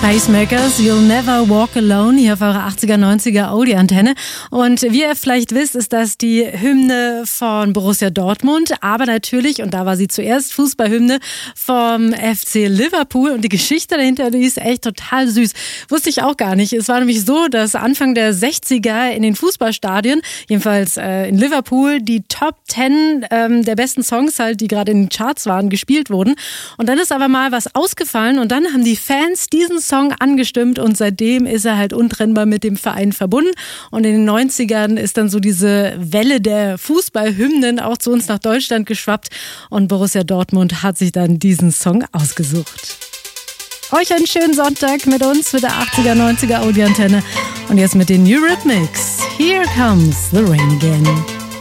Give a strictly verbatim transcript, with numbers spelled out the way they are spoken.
Pacemakers, You'll Never Walk Alone, hier auf eurer achtziger, neunziger Audi-Antenne. Und wie ihr vielleicht wisst, ist das die Hymne von Borussia Dortmund, aber natürlich, und da war sie zuerst, Fußballhymne vom F C Liverpool. Und die Geschichte dahinter, die ist echt total süß. Wusste ich auch gar nicht. Es war nämlich so, dass Anfang der sechziger in den Fußballstadien, jedenfalls äh, in Liverpool, die Top Ten ähm, der besten Songs halt, die gerade in den Charts waren, gespielt wurden. Und dann ist aber mal was ausgefallen und dann haben die Fans diesen Song angestimmt und seitdem ist er halt untrennbar mit dem Verein verbunden. Und in den neunzigern ist dann so diese Welle der Fußballhymnen auch zu uns nach Deutschland geschwappt und Borussia Dortmund hat sich dann diesen Song ausgesucht. Euch einen schönen Sonntag mit uns, mit der achtziger, neunziger Audi-Antenne und jetzt mit den Eurythmics. Here comes the rain again.